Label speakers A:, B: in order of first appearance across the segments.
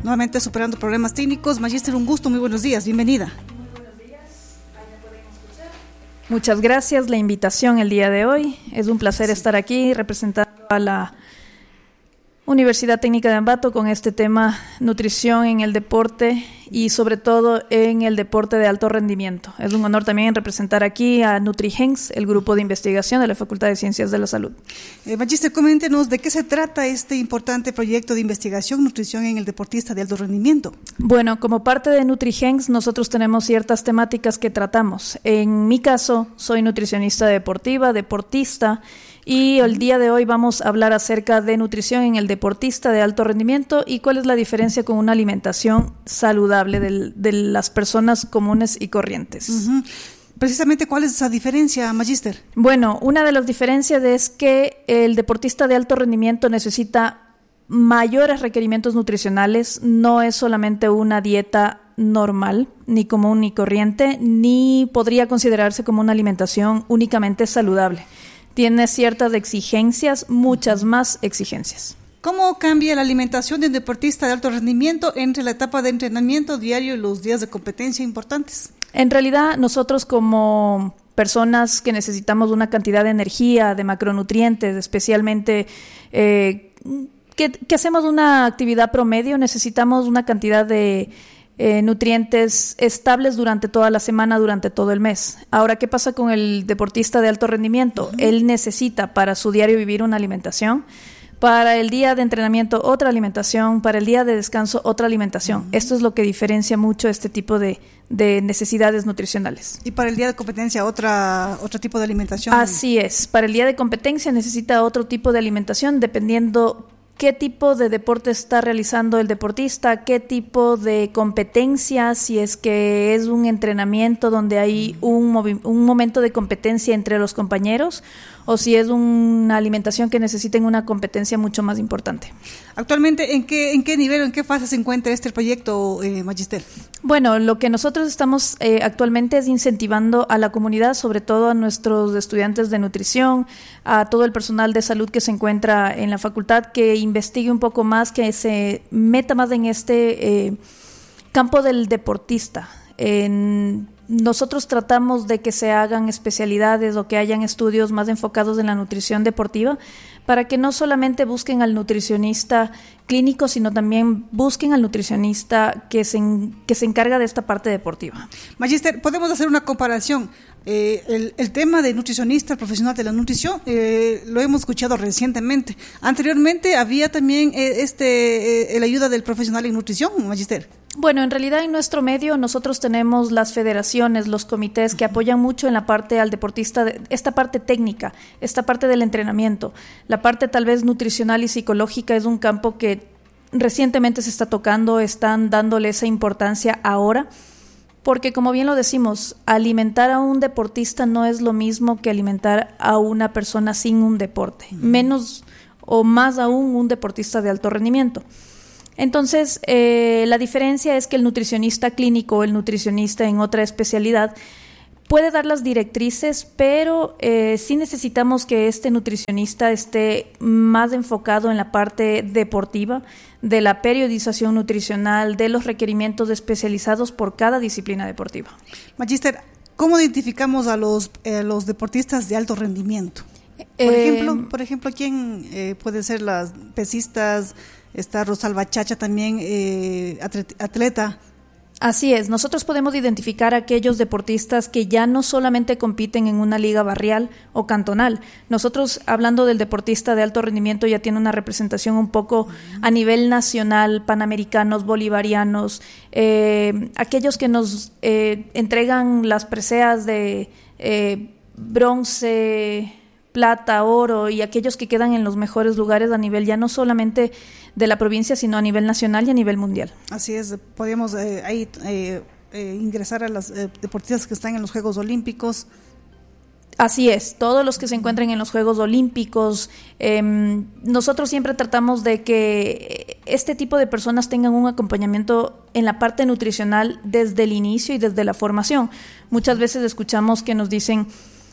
A: nuevamente superando problemas técnicos. Magíster, un gusto, muy buenos días, bienvenida.
B: Muchas gracias, la invitación el día de hoy. Es un placer estar aquí representando a la Universidad Técnica de Ambato con este tema nutrición en el deporte y sobre todo en el deporte de alto rendimiento. Es un honor también representar aquí a NutriGens, el grupo de investigación de la Facultad de Ciencias de la Salud.
A: Magíster, coméntenos de qué se trata este importante proyecto de investigación nutrición en el deportista de alto rendimiento.
B: Bueno, como parte de NutriGens nosotros tenemos ciertas temáticas que tratamos. En mi caso, soy nutricionista deportista, y el día de hoy vamos a hablar acerca de nutrición en el deportista de alto rendimiento y cuál es la diferencia con una alimentación saludable de las personas comunes y corrientes.
A: Precisamente, ¿cuál es esa diferencia, Magíster?
B: Bueno, una de las diferencias es que el deportista de alto rendimiento necesita mayores requerimientos nutricionales, no es solamente una dieta normal, ni común ni corriente, ni podría considerarse como una alimentación únicamente saludable. Tiene ciertas exigencias, muchas más exigencias.
A: ¿Cómo cambia la alimentación de un deportista de alto rendimiento entre la etapa de entrenamiento diario y los días de competencia importantes? En realidad, nosotros como personas que necesitamos una cantidad de energía, de macronutrientes, especialmente que hacemos una actividad promedio, necesitamos una cantidad de nutrientes estables durante toda la semana, durante todo el mes. Ahora, ¿qué pasa con el deportista de alto rendimiento? Él necesita para su diario vivir una alimentación, para el día de entrenamiento otra alimentación, para el día de descanso otra alimentación. Esto es lo que diferencia mucho este tipo de necesidades nutricionales. ¿Y para el día de competencia otro tipo de alimentación? Así es, para el día de competencia necesita otro tipo de alimentación dependiendo qué tipo de deporte está realizando el deportista, qué tipo de competencia, si es que es un entrenamiento donde hay un momento de competencia entre los compañeros o si es una alimentación que necesiten una competencia mucho más importante. Actualmente, ¿en qué nivel o en qué fase se encuentra este proyecto, Magíster? Bueno, lo que nosotros estamos actualmente es incentivando a la comunidad, sobre todo a nuestros estudiantes de nutrición, a todo el personal de salud que se encuentra en la facultad, que investigue un poco más, que se meta más en este campo del deportista. Nosotros tratamos de que se hagan especialidades o que hayan estudios más enfocados en la nutrición deportiva para que no solamente busquen al nutricionista clínico, sino también busquen al nutricionista que se encarga de esta parte deportiva. Magíster, ¿podemos hacer una comparación? El tema de nutricionista profesional de la nutrición lo hemos escuchado recientemente. Anteriormente había también la ayuda del profesional en nutrición, Magíster. Bueno, en realidad en nuestro medio nosotros tenemos las federaciones, los comités que apoyan mucho en la parte al deportista, esta parte técnica, esta parte del entrenamiento. La parte tal vez nutricional y psicológica es un campo que recientemente se está tocando, están dándole esa importancia ahora, porque como bien lo decimos, alimentar a un deportista no es lo mismo que alimentar a una persona sin un deporte, menos o más aún un deportista de alto rendimiento. Entonces, la diferencia es que el nutricionista clínico o el nutricionista en otra especialidad puede dar las directrices, pero sí necesitamos que este nutricionista esté más enfocado en la parte deportiva, de la periodización nutricional, de los requerimientos especializados por cada disciplina deportiva. Magíster, ¿cómo identificamos a los deportistas de alto rendimiento? Por ejemplo, ¿quién puede ser las pesistas? Está Rosalba Chacha también, atleta. Así es, nosotros podemos identificar a aquellos deportistas que ya no solamente compiten en una liga barrial o cantonal. Nosotros, hablando del deportista de alto rendimiento, ya tiene una representación un poco a nivel nacional, panamericanos, bolivarianos, aquellos que nos entregan las preseas de bronce, plata, oro y aquellos que quedan en los mejores lugares a nivel ya no solamente de la provincia, sino a nivel nacional y a nivel mundial. Así es, podemos ingresar a las deportistas que están en los Juegos Olímpicos. Así es, todos los que se encuentren en los Juegos Olímpicos, nosotros siempre tratamos de que este tipo de personas tengan un acompañamiento en la parte nutricional desde el inicio y desde la formación. Muchas veces escuchamos que nos dicen,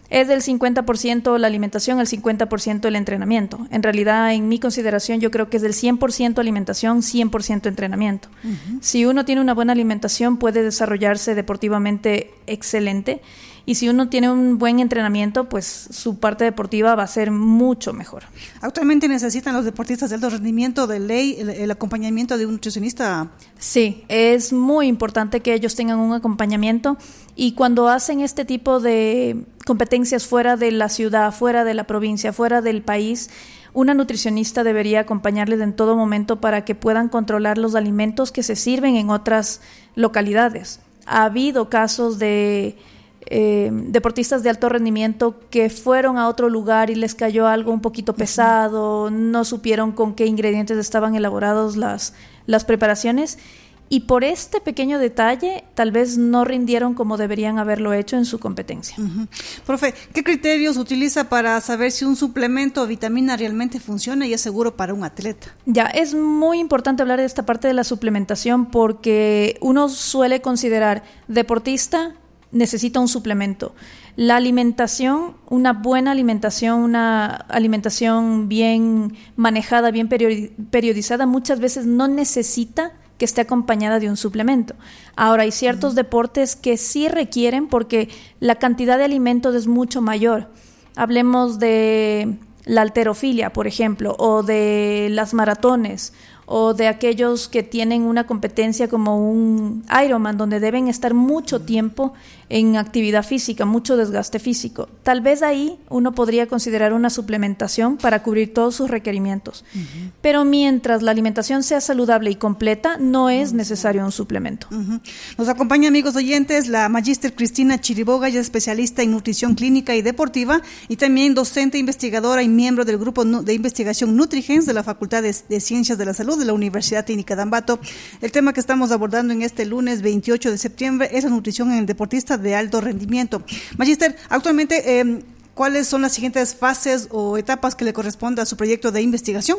B: es del 50% la alimentación, el 50% el entrenamiento. En realidad, en mi consideración, yo creo que es del 100% alimentación, 100% entrenamiento. Si uno tiene una buena alimentación, puede desarrollarse deportivamente excelente. Y si uno tiene un buen entrenamiento, pues su parte deportiva va a ser mucho mejor.
A: ¿Actualmente necesitan los deportistas de alto rendimiento de ley el acompañamiento de un nutricionista?
B: Sí, es muy importante que ellos tengan un acompañamiento, y cuando hacen este tipo de competencias fuera de la ciudad, fuera de la provincia, fuera del país, una nutricionista debería acompañarles en todo momento para que puedan controlar los alimentos que se sirven en otras localidades. Ha habido casos de deportistas de alto rendimiento que fueron a otro lugar y les cayó algo un poquito pesado, no supieron con qué ingredientes estaban elaborados las preparaciones, y por este pequeño detalle tal vez no rindieron como deberían haberlo hecho en su competencia.
A: Profe, ¿qué criterios utiliza para saber si un suplemento o vitamina realmente funciona y es seguro para un atleta?
B: Ya, es muy importante hablar de esta parte de la suplementación, porque uno suele considerar deportista, necesita un suplemento. La alimentación, una buena alimentación, una alimentación bien manejada, bien periodizada, muchas veces no necesita que esté acompañada de un suplemento. Ahora, hay ciertos deportes que sí requieren, porque la cantidad de alimentos es mucho mayor. Hablemos de la halterofilia, por ejemplo, o de las maratones, o de aquellos que tienen una competencia como un Ironman, donde deben estar mucho tiempo en actividad física, mucho desgaste físico. Tal vez ahí uno podría considerar una suplementación para cubrir todos sus requerimientos. Pero mientras la alimentación sea saludable y completa, no es necesario un suplemento.
A: Nos acompaña, amigos oyentes, la magíster Cristina Chiriboga, ella es especialista en nutrición clínica y deportiva, y también docente, investigadora y miembro del grupo de investigación Nutrigens de la Facultad de Ciencias de la Salud de la Universidad Técnica de Ambato. El tema que estamos abordando en este lunes 28 de septiembre es la nutrición en el deportista de alto rendimiento. Magíster, actualmente, ¿cuáles son las siguientes fases o etapas que le corresponde a su proyecto de investigación?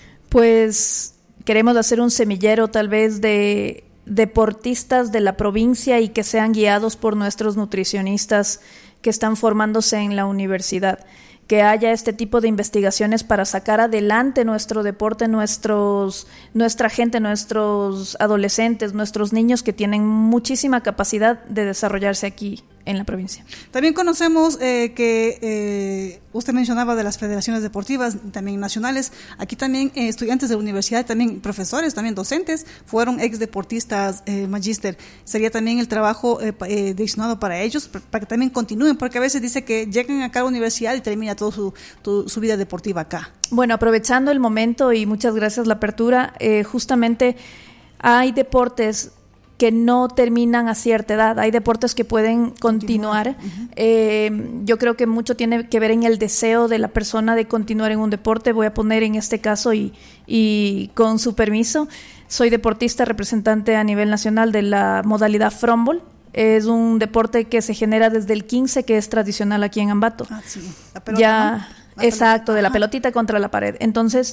B: Pues queremos hacer un semillero tal vez de deportistas de la provincia y que sean guiados por nuestros nutricionistas que están formándose en la universidad. Que haya este tipo de investigaciones para sacar adelante nuestro deporte, nuestra gente, nuestros adolescentes, nuestros niños que tienen muchísima capacidad de desarrollarse aquí en la provincia.
A: También conocemos que usted mencionaba de las federaciones deportivas, también nacionales. Aquí también estudiantes de la universidad, también profesores, también docentes, fueron ex deportistas, magíster. Sería también el trabajo destinado para ellos, para que también continúen, porque a veces dice que llegan acá a la universidad y termina toda su vida deportiva acá.
B: Bueno, aprovechando el momento y muchas gracias la apertura, justamente hay deportes que no terminan a cierta edad, hay deportes que pueden continuar. Yo creo que mucho tiene que ver en el deseo de la persona de continuar en un deporte. Voy a poner en este caso y con su permiso, soy deportista representante a nivel nacional de la modalidad frontball. Es un deporte que se genera desde el 15, que es tradicional aquí en Ambato.
A: Sí. La pelota, ¿no?
B: Exacto, de la pelotita contra la pared. Entonces,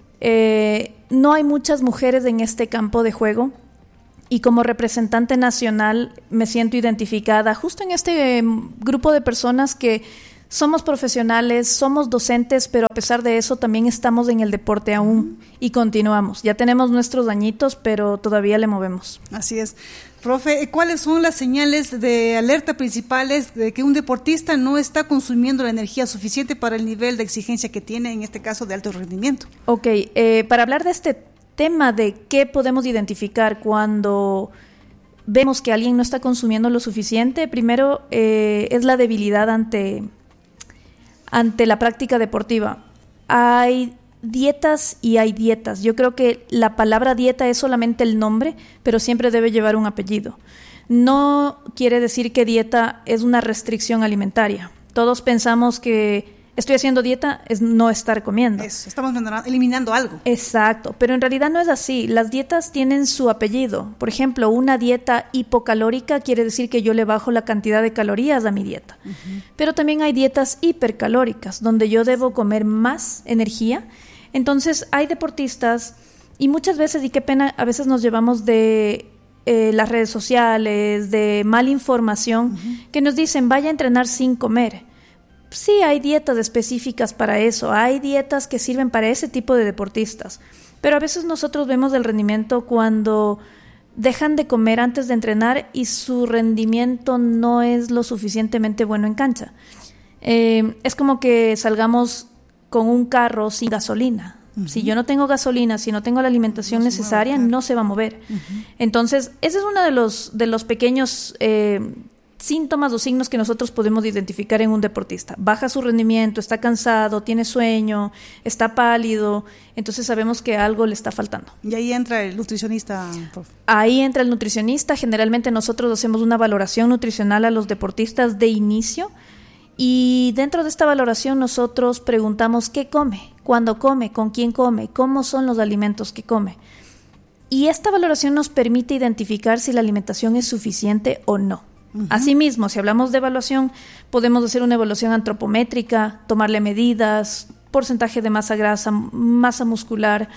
B: no hay muchas mujeres en este campo de juego, y como representante nacional me siento identificada justo en este grupo de personas que somos profesionales, somos docentes, pero a pesar de eso también estamos en el deporte aún y continuamos. Ya tenemos nuestros añitos, pero todavía le movemos.
A: Así es. Profe, ¿cuáles son las señales de alerta principales de que un deportista no está consumiendo la energía suficiente para el nivel de exigencia que tiene, en este caso de alto rendimiento?
B: Ok, para hablar de este tema de qué podemos identificar cuando vemos que alguien no está consumiendo lo suficiente, primero es la debilidad ante la práctica deportiva. Hay dietas y hay dietas. Yo creo que la palabra dieta es solamente el nombre, pero siempre debe llevar un apellido. No quiere decir que dieta es una restricción alimentaria. Todos pensamos que estoy haciendo dieta es no estar comiendo.
A: Eso, estamos eliminando algo.
B: Exacto, pero en realidad no es así. Las dietas tienen su apellido. Por ejemplo, una dieta hipocalórica quiere decir que yo le bajo la cantidad de calorías a mi dieta. Pero también hay dietas hipercalóricas, donde yo debo comer más energía. Entonces, hay deportistas, y muchas veces, y qué pena, a veces nos llevamos de las redes sociales, de mala información, que nos dicen, vaya a entrenar sin comer. Sí, hay dietas específicas para eso, hay dietas que sirven para ese tipo de deportistas, pero a veces nosotros vemos el rendimiento cuando dejan de comer antes de entrenar y su rendimiento no es lo suficientemente bueno en cancha. Es como que salgamos con un carro sin gasolina. Uh-huh. Si yo no tengo gasolina, si no tengo la alimentación necesaria, no se va a mover. Uh-huh. Entonces, ese es uno de los pequeños síntomas o signos que nosotros podemos identificar en un deportista. Baja su rendimiento, está cansado, tiene sueño, está pálido, entonces sabemos que algo le está faltando.
A: Y ahí entra el nutricionista, profe.
B: Ahí entra el nutricionista. Generalmente nosotros hacemos una valoración nutricional a los deportistas de inicio y dentro de esta valoración nosotros preguntamos qué come, cuándo come, con quién come, cómo son los alimentos que come. Y esta valoración nos permite identificar si la alimentación es suficiente o no. Uh-huh. Asimismo, si hablamos de evaluación, podemos hacer una evaluación antropométrica, tomarle medidas, porcentaje de masa grasa, masa muscular.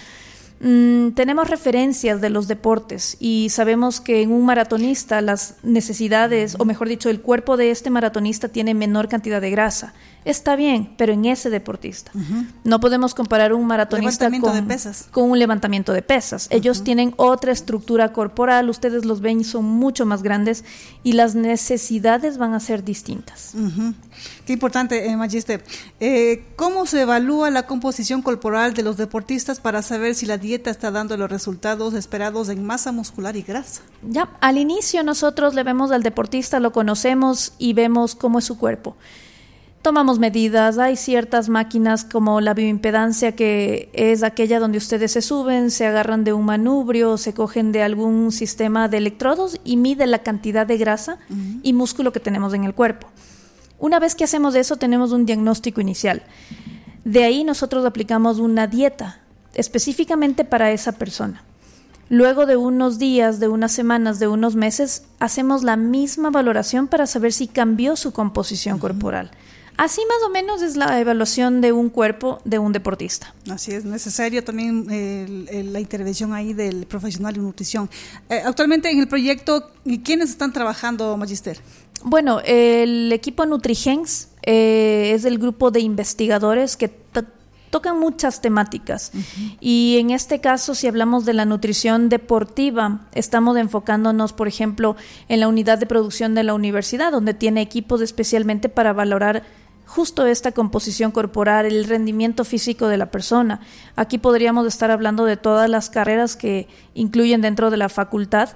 B: Tenemos referencias de los deportes y sabemos que en un maratonista las necesidades, o mejor dicho, el cuerpo de este maratonista tiene menor cantidad de grasa. Está bien, pero en ese deportista. Uh-huh. No podemos comparar un maratonista con un levantamiento de pesas. Uh-huh. Ellos tienen otra estructura corporal, ustedes los ven y son mucho más grandes y las necesidades van a ser distintas.
A: Uh-huh. Qué importante, Magister. ¿Cómo se evalúa la composición corporal de los deportistas para saber si la dieta está dando los resultados esperados en masa muscular y grasa?
B: Ya, al inicio nosotros le vemos al deportista, lo conocemos y vemos cómo es su cuerpo. Tomamos medidas, hay ciertas máquinas como la bioimpedancia, que es aquella donde ustedes se suben, se agarran de un manubrio, se cogen de algún sistema de electrodos y mide la cantidad de grasa uh-huh. y músculo que tenemos en el cuerpo. Una vez que hacemos eso, tenemos un diagnóstico inicial. De ahí nosotros aplicamos una dieta específicamente para esa persona. Luego de unos días, de unas semanas, de unos meses, hacemos la misma valoración para saber si cambió su composición uh-huh. corporal. Así más o menos es la evaluación de un cuerpo de un deportista.
A: Así es, necesario también la intervención ahí del profesional de nutrición. Actualmente en el proyecto, ¿quiénes están trabajando, Magister?
B: Bueno, el equipo Nutrigens es el grupo de investigadores que tocan muchas temáticas. Uh-huh. Y en este caso, si hablamos de la nutrición deportiva, estamos enfocándonos, por ejemplo, en la unidad de producción de la universidad, donde tiene equipos especialmente para valorar justo esta composición corporal, el rendimiento físico de la persona. Aquí podríamos estar hablando de todas las carreras que incluyen dentro de la facultad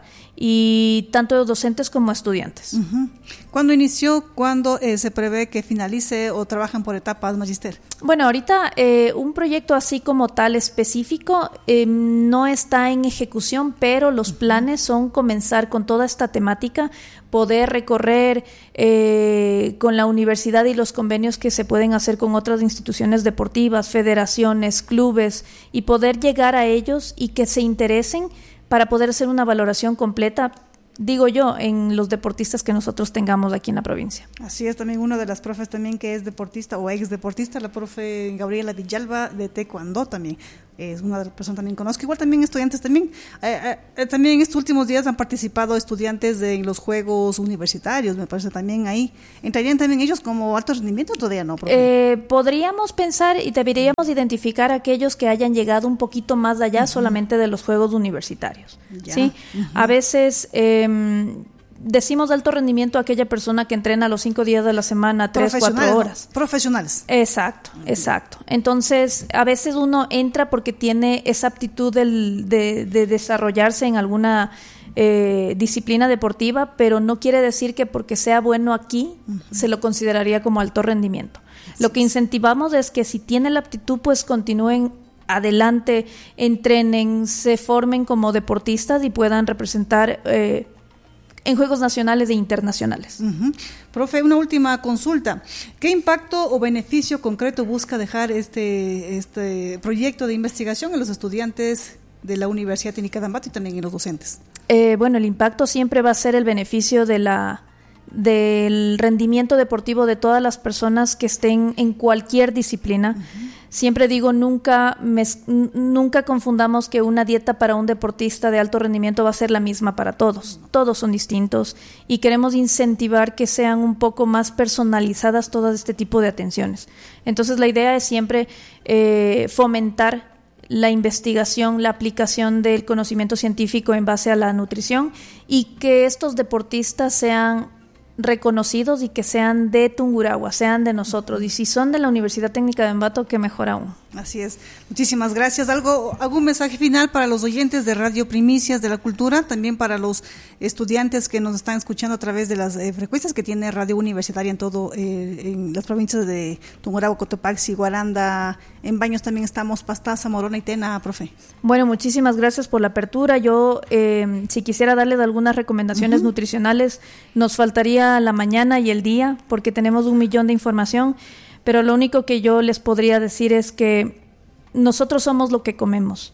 B: y tanto docentes como estudiantes. Uh-huh.
A: ¿Cuándo inició? ¿Cuándo se prevé que finalice o trabajan por etapas, Magister?
B: Bueno, ahorita un proyecto así como tal específico no está en ejecución, pero los planes son comenzar con toda esta temática, poder recorrer con la universidad y los convenios que se pueden hacer con otras instituciones deportivas, federaciones, clubes, y poder llegar a ellos y que se interesen para poder hacer una valoración completa, digo yo, en los deportistas que nosotros tengamos aquí en la provincia.
A: Así es, también una de las profes también que es deportista o ex deportista, la profe Gabriela Villalba de Taekwondo también. Es una de las personas también conozco. Igual también estudiantes también. También en estos últimos días han participado estudiantes en los Juegos Universitarios, me parece también ahí. ¿Entrarían también ellos como alto rendimiento o todavía no, profe?
B: Podríamos pensar y deberíamos identificar a aquellos que hayan llegado un poquito más allá uh-huh. solamente de los Juegos Universitarios. ¿Sí? Uh-huh. A veces decimos alto rendimiento a aquella persona que entrena los 5 días de la semana, 3-4 horas.
A: Profesionales.
B: Exacto, exacto. Entonces, a veces uno entra porque tiene esa aptitud de desarrollarse en alguna disciplina deportiva, pero no quiere decir que porque sea bueno aquí uh-huh. se lo consideraría como alto rendimiento. Así lo que incentivamos es que si tiene la aptitud, pues continúen adelante, entrenen, se formen como deportistas y puedan representar en Juegos Nacionales e Internacionales.
A: Uh-huh. Profe, una última consulta. ¿Qué impacto o beneficio concreto busca dejar este proyecto de investigación en los estudiantes de la Universidad Técnica de Ambato y también en los docentes?
B: Bueno, el impacto siempre va a ser el beneficio de la del rendimiento deportivo de todas las personas que estén en cualquier disciplina. Siempre digo, nunca confundamos que una dieta para un deportista de alto rendimiento va a ser la misma para todos. Todos son distintos y queremos incentivar que sean un poco más personalizadas todas este tipo de atenciones. Entonces la idea es siempre fomentar la investigación, la aplicación del conocimiento científico en base a la nutrición y que estos deportistas sean reconocidos y que sean de Tungurahua, sean de nosotros. Y si son de la Universidad Técnica de Ambato, que mejor aún.
A: Así es. Muchísimas gracias. ¿Algún mensaje final para los oyentes de Radio Primicias de la Cultura? También para los estudiantes que nos están escuchando a través de las frecuencias que tiene Radio Universitaria en todo, en las provincias de Tungurahua, Cotopaxi, Guaranda, en Baños también estamos, Pastaza, Morona y Tena, profe.
B: Bueno, muchísimas gracias por la apertura. Yo, si quisiera darles algunas recomendaciones nutricionales, nos faltaría la mañana y el día, porque tenemos 1 millón de información, pero lo único que yo les podría decir es que nosotros somos lo que comemos.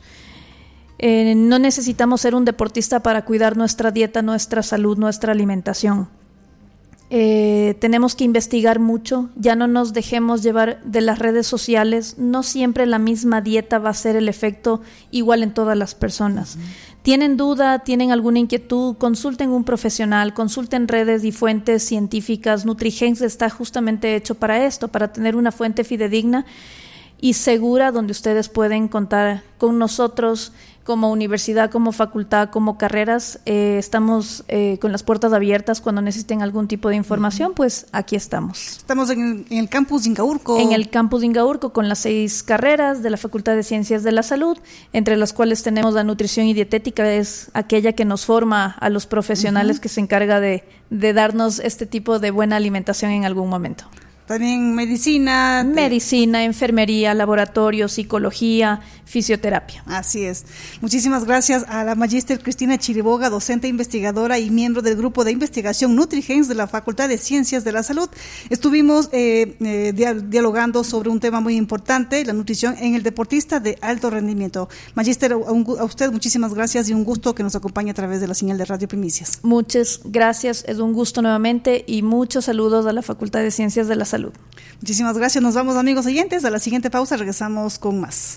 B: No necesitamos ser un deportista para cuidar nuestra dieta, nuestra salud, nuestra alimentación. Tenemos que investigar mucho, ya no nos dejemos llevar de las redes sociales, no siempre la misma dieta va a ser el efecto igual en todas las personas. ¿Tienen duda, tienen alguna inquietud? Consulten un profesional, consulten redes y fuentes científicas. Nutrigens está justamente hecho para esto, para tener una fuente fidedigna y segura donde ustedes pueden contar con nosotros como universidad, como facultad, como carreras. Estamos con las puertas abiertas cuando necesiten algún tipo de información, pues aquí estamos.
A: Estamos en el campus de Ingaurco.
B: En el campus de Ingaurco con las 6 carreras de la Facultad de Ciencias de la Salud, entre las cuales tenemos la nutrición y dietética, es aquella que nos forma a los profesionales que se encarga de darnos este tipo de buena alimentación en algún momento.
A: También medicina,
B: enfermería, laboratorio, psicología, fisioterapia.
A: Así es. Muchísimas gracias a la magíster Cristina Chiriboga, docente investigadora y miembro del grupo de investigación Nutrigens de la Facultad de Ciencias de la Salud. Estuvimos dialogando sobre un tema muy importante, la nutrición en el deportista de alto rendimiento. Magíster, a usted muchísimas gracias y un gusto que nos acompañe a través de la señal de Radio Primicias.
B: Muchas gracias, es un gusto nuevamente y muchos saludos a la Facultad de Ciencias de la Salud.
A: Muchísimas gracias, nos vamos amigos oyentes, a la siguiente pausa regresamos con más.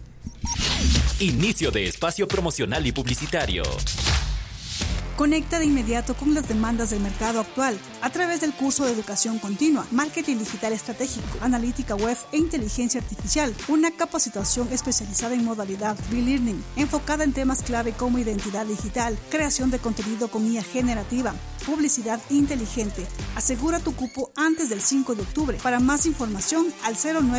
C: Inicio de espacio promocional y publicitario.
A: Conecta de inmediato con las demandas del mercado actual a través del curso de educación continua, marketing digital estratégico, analítica web e inteligencia artificial, una capacitación especializada en modalidad free learning, enfocada en temas clave como identidad digital, creación de contenido con IA generativa, publicidad inteligente. Asegura tu cupo antes del 5 de octubre. Para más información al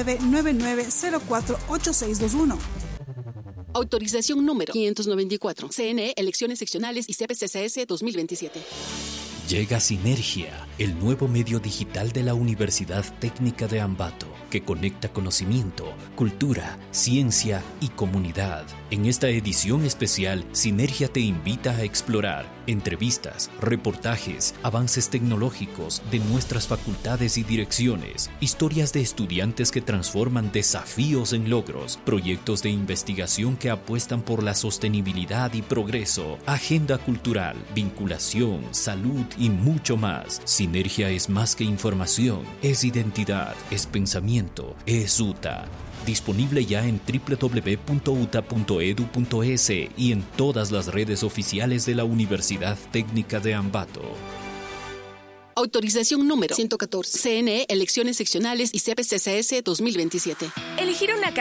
A: 0999048621.
D: Autorización número 594. CNE, Elecciones Seccionales y CPCCS 2027.
C: Llega Sinergia, el nuevo medio digital de la Universidad Técnica de Ambato, que conecta conocimiento, cultura, ciencia y comunidad. En esta edición especial, Sinergia te invita a explorar entrevistas, reportajes, avances tecnológicos de nuestras facultades y direcciones, historias de estudiantes que transforman desafíos en logros, proyectos de investigación que apuestan por la sostenibilidad y progreso, agenda cultural, vinculación, salud y mucho más. Sinergia es más que información, es identidad, es pensamiento, es UTA. Disponible ya en www.uta.edu.es y en todas las redes oficiales de la Universidad Técnica de Ambato.
D: Autorización número 114. CNE, Elecciones Seccionales y CPCCS 2027.
E: Elegir una